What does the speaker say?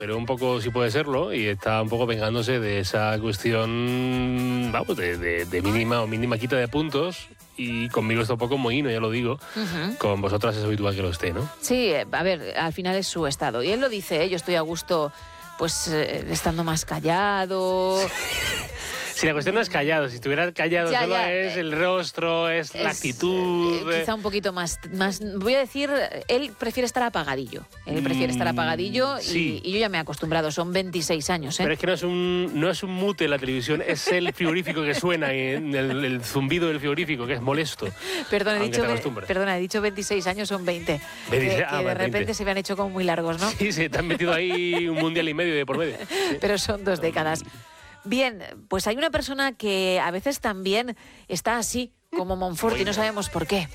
pero un poco sí puede serlo, y está un poco vengándose de esa cuestión, vamos, de mínima o mínima quita de puntos, y conmigo está un poco mohino, ya lo digo. Con vosotras es habitual que lo esté, ¿no? Sí, a ver, al final es su estado. Y él lo dice, yo estoy a gusto, pues, estando más callado. Si la cuestión no es callado, si estuviera callado solo es el rostro, es la actitud. Quizá un poquito más, voy a decir, él prefiere estar apagadillo. Él prefiere estar apagadillo sí. y yo ya me he acostumbrado, son 26 años. Pero es que no es un mute la televisión, es el frigorífico que suena, el zumbido del frigorífico, que es molesto. Perdona, he dicho 26 años, son 20. Que de repente 20. se me han hecho como muy largos, ¿no? Sí, te han metido ahí un mundial y medio de por medio. Sí. Pero son 2 décadas. Bien, pues hay una persona que a veces también está así, como Monfort, y no sabemos por qué.